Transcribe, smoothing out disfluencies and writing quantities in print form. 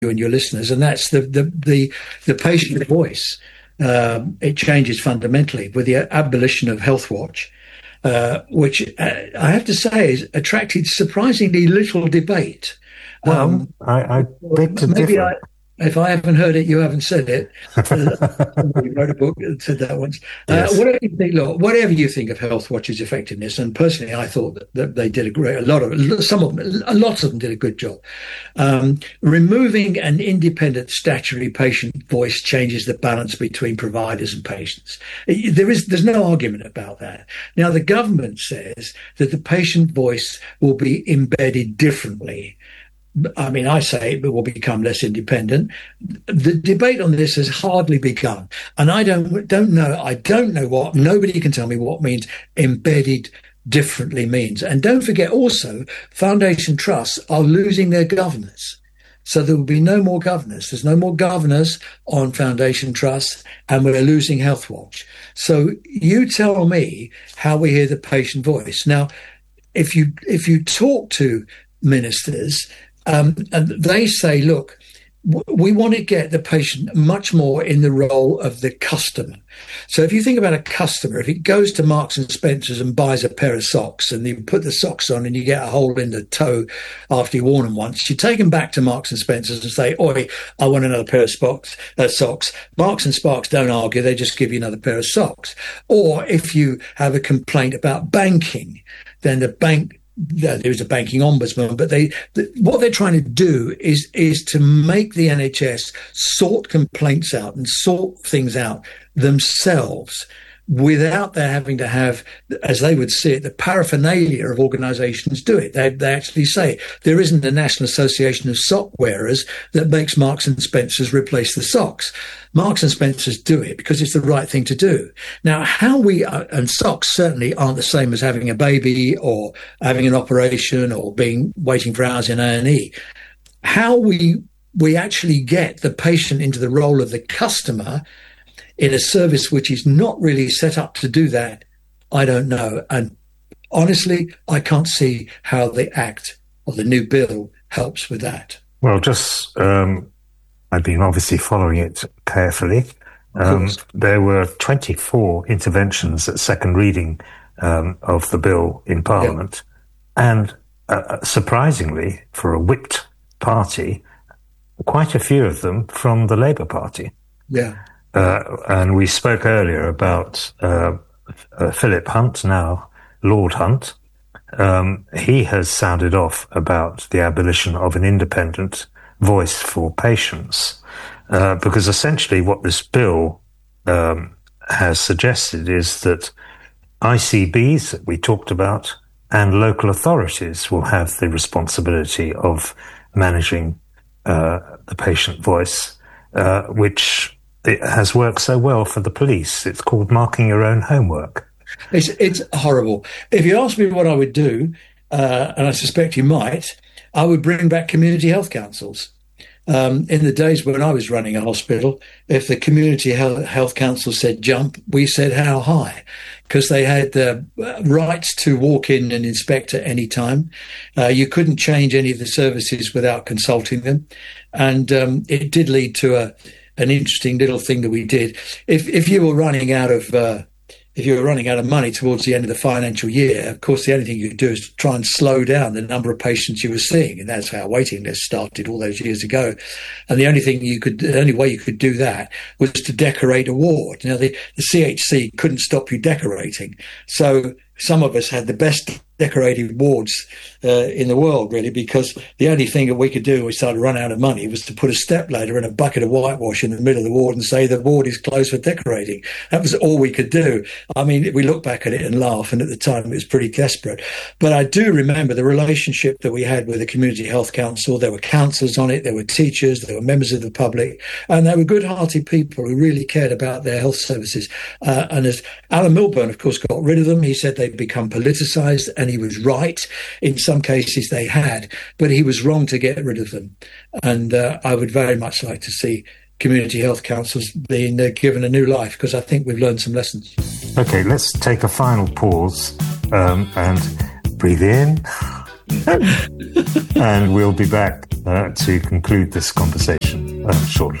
and your listeners, and that's the patient voice. It changes fundamentally with the abolition of HealthWatch, which I have to say has attracted surprisingly little debate. Well, I beg to differ. If I haven't heard it, you haven't said it. Somebody wrote a book that said that once. Yes. Whatever you think of HealthWatch's effectiveness, and personally, I thought that they did a lot of them did a good job. Removing an independent statutory patient voice changes the balance between providers and patients. There's no argument about that. Now, the government says that the patient voice will be embedded differently. I mean, I say it will become less independent. The debate on this has hardly begun, and I don't know what. Nobody can tell me what means embedded differently means. And don't forget, also, foundation trusts are losing their governors, so there will be no more governors. There's no more governors on foundation trusts, and we're losing HealthWatch. So you tell me how we hear the patient voice. Now, if you talk to ministers. And they say, look, we want to get the patient much more in the role of the customer. So if you think about a customer, if he goes to Marks and Spencer's and buys a pair of socks and you put the socks on and you get a hole in the toe after you've worn them once, you take them back to Marks and Spencer's and say, oi, I want another pair of socks. Marks and Sparks don't argue, they just give you another pair of socks. Or if you have a complaint about banking, then the bank, there's a banking ombudsman, but what they're trying to do is to make the NHS sort complaints out and sort things out themselves without their having to have, as they would see it, the paraphernalia of organisations do it. They actually say there isn't a National Association of Sock Wearers that makes Marks and Spencer's replace the socks. Marks and Spencer's do it because it's the right thing to do. Now, and socks certainly aren't the same as having a baby or having an operation or waiting for hours in A&E. How we actually get the patient into the role of the customer in a service which is not really set up to do that, I don't know. And honestly, I can't see how the Act or the new bill helps with that. Well, just I've been obviously following it carefully. There were 24 interventions at second reading of the bill in Parliament. Yeah. And surprisingly, for a whipped party, quite a few of them from the Labour Party. Yeah. And we spoke earlier about Philip Hunt, now Lord Hunt. He has sounded off about the abolition of an independent voice for patients, because essentially what this bill has suggested is that ICBs that we talked about and local authorities will have the responsibility of managing the patient voice, which it has worked so well for the police. It's called marking your own homework. It's horrible. If you ask me what I would do, and I suspect you might, I would bring back community health councils. In the days when I was running a hospital, if the community health council said jump, we said how high, because they had the rights to walk in and inspect at any time. You couldn't change any of the services without consulting them. And it did lead to an interesting little thing that we did. If you were running out of money towards the end of the financial year, of course, the only thing you could do is try and slow down the number of patients you were seeing. And that's how waiting lists started all those years ago. And the only way you could do that was to decorate a ward. Now, the CHC couldn't stop you decorating. So some of us had the best decorated wards in the world, really, because the only thing that we could do when we started to run out of money was to put a stepladder and a bucket of whitewash in the middle of the ward and say the ward is closed for decorating. That was all we could do. I mean, we look back at it and laugh, and at the time it was pretty desperate. But I do remember the relationship that we had with the Community Health Council. There were counsellors on it, there were teachers, there were members of the public, and they were good-hearted people who really cared about their health services. And as Alan Milburn, of course, got rid of them, he said they'd become politicised, and he was right. In some cases they had, but he was wrong to get rid of them. And I would very much like to see community health councils being given a new life, because I think we've learned some lessons. Okay, let's take a final pause and breathe in And we'll be back to conclude this conversation shortly.